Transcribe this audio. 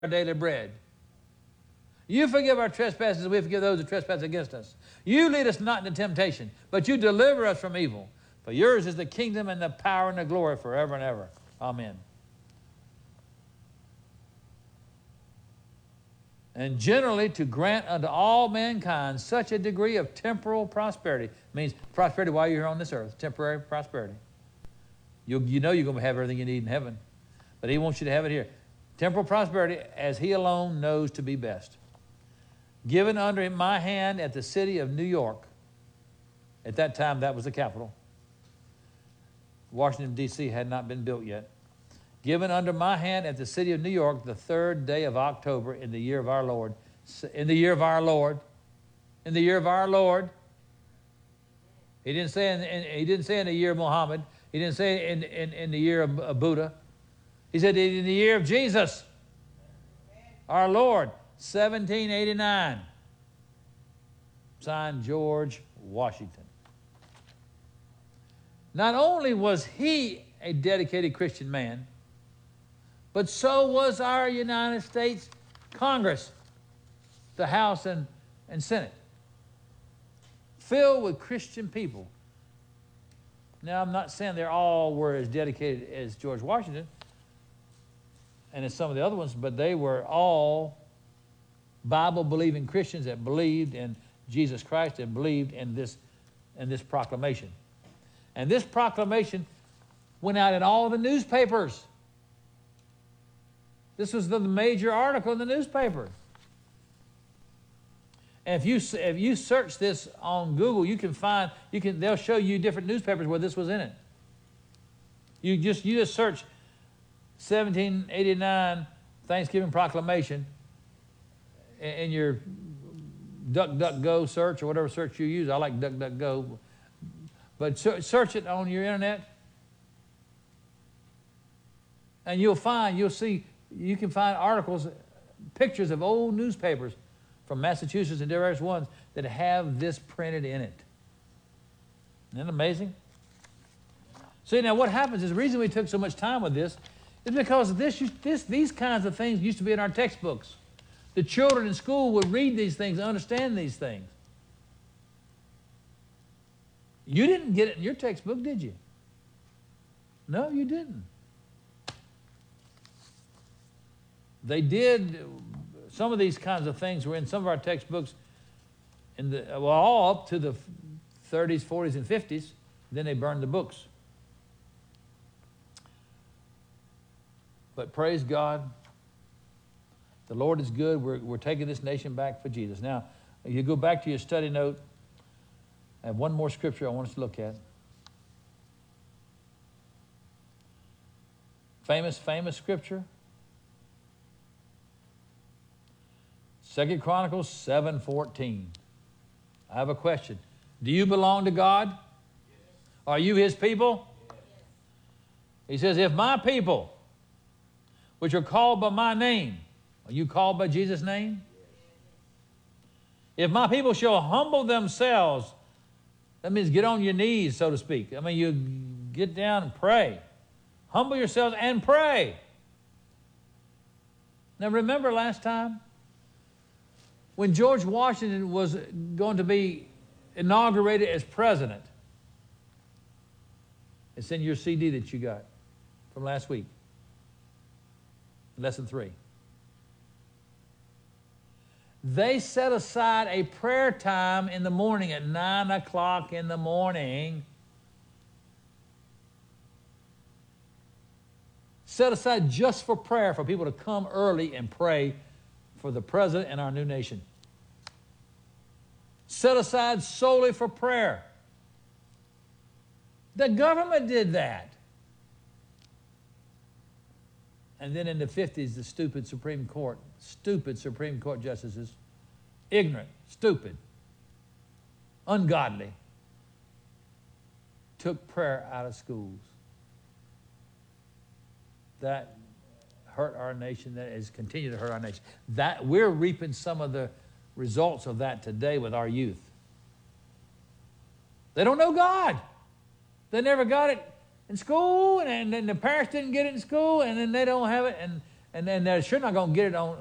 our daily bread. You forgive our trespasses, we forgive those who trespass against us. You lead us not into temptation, but you deliver us from evil. For yours is the kingdom and the power and the glory forever and ever. Amen. And generally to grant unto all mankind such a degree of temporal prosperity. Means prosperity while you're here on this earth, temporary prosperity. You know you're going to have everything you need in heaven, but he wants you to have it here. Temporal prosperity as he alone knows to be best. Given under my hand at the city of New York. At that time, that was the capital. Washington, D.C. had not been built yet. Given under my hand at the city of New York, the 3rd day of October in the year of our Lord. In the year of our Lord. In the year of our Lord. He didn't say in the year of Muhammad. He didn't say in the year of Buddha. He said in the year of Jesus, our Lord, 1789. Signed George Washington. Not only was he a dedicated Christian man, but so was our United States Congress, the House and Senate, filled with Christian people. Now, I'm not saying they all were as dedicated as George Washington and as some of the other ones, but they were all Bible-believing Christians that believed in Jesus Christ and believed in this proclamation. And this proclamation went out in all the newspapers. This was the major article in the newspaper. And if you search this on Google, they'll show you different newspapers where this was in it. You just search 1789 Thanksgiving Proclamation in your DuckDuckGo search or whatever search you use. I like DuckDuckGo. But search it on your internet, and you can find articles, pictures of old newspapers from Massachusetts and various ones that have this printed in it. Isn't that amazing? See, now what happens is the reason we took so much time with this is because these kinds of things used to be in our textbooks. The children in school would read these things, understand these things. You didn't get it in your textbook, did you? No, you didn't. They did, some of these kinds of things were in some of our textbooks all up to the 30s, 40s, and 50s. Then they burned the books. But praise God, the Lord is good. We're taking this nation back for Jesus. Now, you go back to your study note. I have one more scripture I want us to look at. Famous scripture. 2 Chronicles 7:14. I have a question. Do you belong to God? Yes. Are you his people? Yes. He says, if my people, which are called by my name, are you called by Jesus' name? Yes. If my people shall humble themselves, that means get on your knees, so to speak. I mean, you get down and pray. Humble yourselves and pray. Now, remember last time when George Washington was going to be inaugurated as president? It's in your CD that you got from last week. Lesson 3. They set aside a prayer time in the morning at 9 o'clock in the morning. Set aside just for prayer, for people to come early and pray for the president and our new nation. Set aside solely for prayer. The government did that. And then in the 50s, the stupid Supreme Court justices, ignorant, stupid, ungodly, took prayer out of schools. That hurt our nation. That has continued to hurt our nation. That we're reaping some of the results of that today with our youth. They don't know God. They never got it in school, and then the parents didn't get it in school, and then they don't have it, And then they're sure not going to get it on